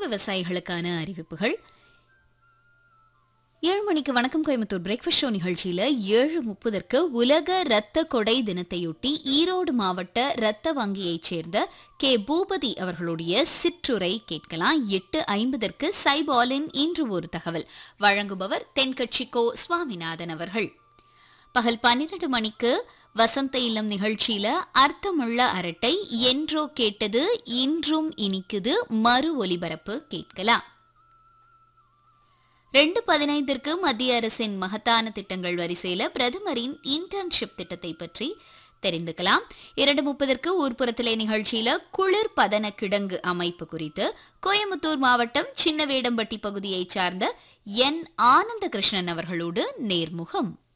விவசாயிகளுக்கான அறிவிப்புகள். 7 மணிக்கு வணக்கம் கோயம்புத்தூர் பிரேக்ஃபாஸ்ட் ஷோ நிகழ்ச்சியில 7:30 உலக இரத்த கொடை தினத்தையொட்டி ஈரோடு மாவட்ட இரத்த வங்கியைச் சேர்ந்த கே பூபதி அவர்களுடைய சிற்றுரை கேட்கலாம். 8:50 சைபாலின் இன்று ஒரு தகவல் வழங்குபவர் தென்கட்சி கோ சுவாமிநாதன் அவர்கள். பகல் 12 மணிக்கு வசந்த இல்லம் நிகழ்ச்சியில அர்த்தமுள்ள அரட்டை என்றோ கேட்டது இன்றும் இனிக்குது மறு ஒலிபரப்பு கேட்கலாம். 2:15 மத்திய அரசின் மகத்தான திட்டங்கள் வரிசையில பிரதமரின் இன்டர்ன்ஷிப் திட்டத்தை பற்றி தெரிந்துக்கலாம். 2:30 ஊர்ப்புறத்திலே நிகழ்ச்சியில குளிர் பதன கிடங்கு அமைப்பு குறித்து கோயம்புத்தூர் மாவட்டம் சின்னவேடம்பட்டி பகுதியைச் சார்ந்த என் ஆனந்த கிருஷ்ணன் அவர்களோடு நேர்முகம்.